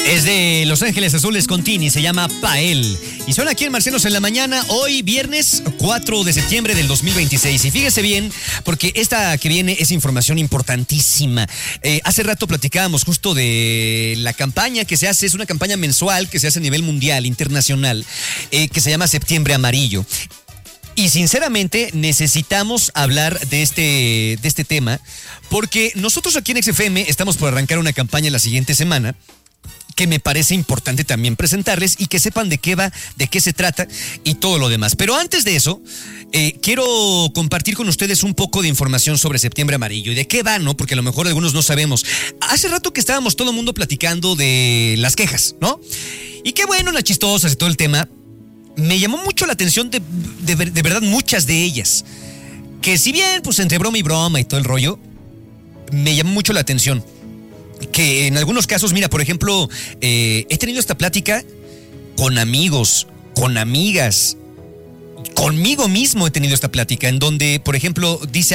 Es de Los Ángeles Azules con Tini, se llama Pael. Y son aquí en Marcenos en la Mañana, hoy viernes 4 de septiembre del 2026. Y fíjese bien, porque esta que viene es información importantísima. Hace rato platicábamos justo de la campaña que se hace, es una campaña mensual que se hace a nivel mundial, internacional, que se llama Septiembre Amarillo. Y sinceramente necesitamos hablar de este tema, porque nosotros aquí en XFM estamos por arrancar una campaña la siguiente semana, que me parece importante también presentarles y que sepan de qué va, de qué se trata y todo lo demás. Pero antes de eso, quiero compartir con ustedes un poco de información sobre Septiembre Amarillo y de qué va, ¿no? Porque a lo mejor algunos no sabemos. Hace rato que estábamos todo el mundo platicando de las quejas, ¿no? Y qué bueno, las chistosas y todo el tema. Me llamó mucho la atención de verdad muchas de ellas. Que si bien, pues entre broma y todo el rollo, me llamó mucho la atención. Que en algunos casos, mira, por ejemplo, he tenido esta plática con amigos, con amigas, conmigo mismo he tenido esta plática, en donde, por ejemplo, dice